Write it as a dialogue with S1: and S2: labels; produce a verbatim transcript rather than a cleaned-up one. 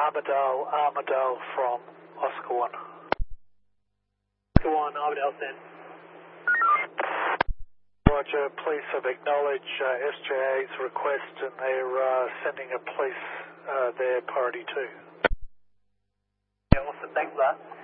S1: Armadale, Armadale from Oscar one.
S2: Oscar one, Armadale send.
S1: Roger, police have acknowledged uh, S J A's request and they're uh, sending a police uh, there, priority two.
S2: Yeah, awesome, thanks for that.